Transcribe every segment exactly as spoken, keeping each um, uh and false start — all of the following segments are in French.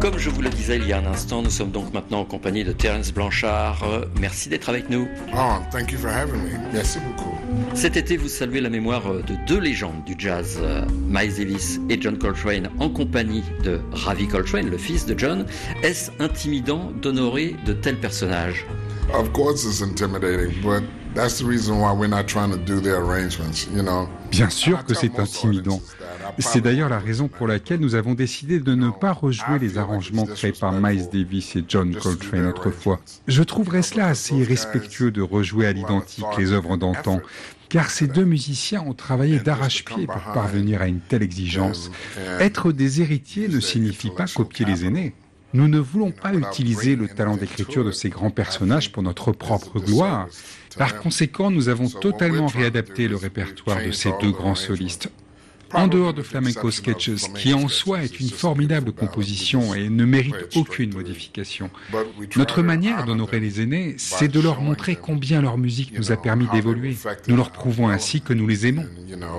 Comme je vous le disais il y a un instant, nous sommes donc maintenant en compagnie de Terence Blanchard. Euh, merci d'être avec nous. Oh, thank you for having me. Merci beaucoup. Cet été, vous saluez la mémoire de deux légendes du jazz, euh, Miles Davis et John Coltrane, en compagnie de Ravi Coltrane, le fils de John. Est-ce intimidant d'honorer de tels personnages? Of course it's intimidating, but that's the reason why we're not trying to do the arrangements, you know. Bien sûr que c'est intimidant. C'est d'ailleurs la raison pour laquelle nous avons décidé de ne pas rejouer les arrangements créés par Miles Davis et John Coltrane autrefois. Je trouverais cela assez irrespectueux de rejouer à l'identique les œuvres d'antan, car ces deux musiciens ont travaillé d'arrache-pied pour parvenir à une telle exigence. Être des héritiers ne signifie pas copier les aînés. Nous ne voulons pas utiliser le talent d'écriture de ces grands personnages pour notre propre gloire. Par conséquent, nous avons totalement réadapté le répertoire de ces deux grands solistes. En dehors de Flamenco Sketches, qui en soi est une formidable composition et ne mérite aucune modification. Notre manière d'honorer les aînés, c'est de leur montrer combien leur musique nous a permis d'évoluer. Nous leur prouvons ainsi que nous les aimons.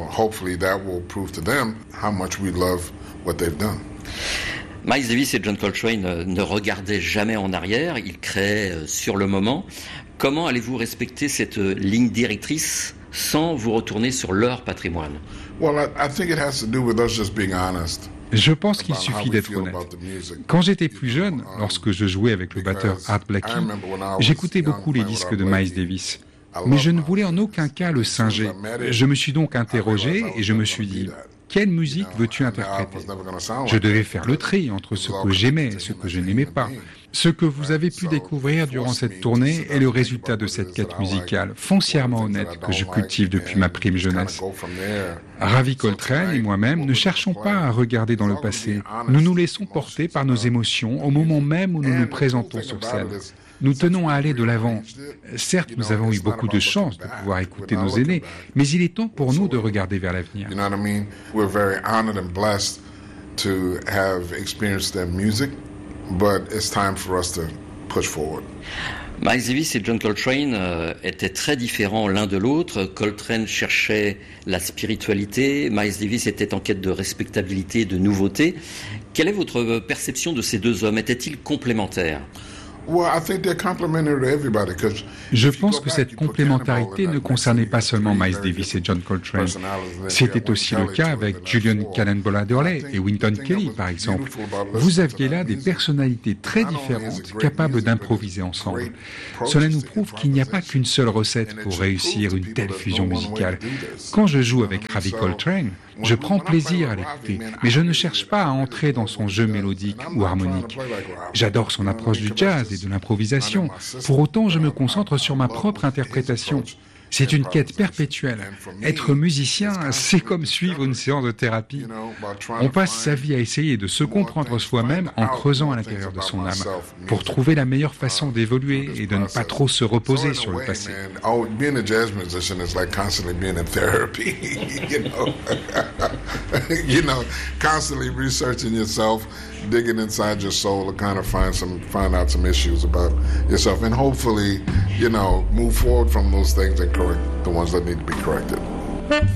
Miles Davis et John Coltrane ne regardaient jamais en arrière, ils créaient sur le moment. Comment allez-vous respecter cette ligne directrice sans vous retourner sur leur patrimoine? Je pense qu'il suffit d'être honnête. Quand j'étais plus jeune, lorsque je jouais avec le batteur Art Blakey, j'écoutais beaucoup les disques de Miles Davis. Mais je ne voulais en aucun cas le singer. Je me suis donc interrogé et je me suis dit... Quelle musique veux-tu interpréter? Je devais faire le tri entre ce que j'aimais et ce que je n'aimais pas. Ce que vous avez pu découvrir durant cette tournée est le résultat de cette quête musicale, foncièrement honnête, que je cultive depuis ma prime jeunesse. Ravi Coltrane et moi-même ne cherchons pas à regarder dans le passé. Nous nous laissons porter par nos émotions au moment même où nous nous présentons sur scène. Nous tenons à aller de l'avant. Certes, nous avons eu beaucoup de chance de pouvoir écouter nos aînés, mais il est temps pour nous de regarder vers l'avenir. You know what I mean? We're very honored and blessed to have experienced their music, but it's time for us to push forward. Miles Davis et John Coltrane euh, étaient très différents l'un de l'autre. Coltrane cherchait la spiritualité, Miles Davis était en quête de respectabilité et de nouveauté. Quelle est votre perception de ces deux hommes? Étaient-ils complémentaires? Je pense que cette complémentarité ne concernait pas seulement Miles Davis et John Coltrane. C'était aussi le cas avec Julian Cannonball Adderley et Wynton Kelly, par exemple. Vous aviez là des personnalités très différentes, capables d'improviser ensemble. Cela nous prouve qu'il n'y a pas qu'une seule recette pour réussir une telle fusion musicale. Quand je joue avec Ravi Coltrane, je prends plaisir à l'écouter, mais je ne cherche pas à entrer dans son jeu mélodique ou harmonique. J'adore son approche du jazz et de l'improvisation. Pour autant, je me concentre sur ma propre interprétation. C'est une quête perpétuelle. Être musicien, c'est comme suivre une séance de thérapie. On passe sa vie à essayer de se comprendre soi-même en creusant à l'intérieur de son âme, pour trouver la meilleure façon d'évoluer et de ne pas trop se reposer sur le passé. Being a jazz musician is like constantly being in therapy, you know. You know, constantly researching yourself, digging inside your soul to kind of find some, find out some issues about yourself, and hopefully, you know, move forward from those things and correct the ones that need to be corrected.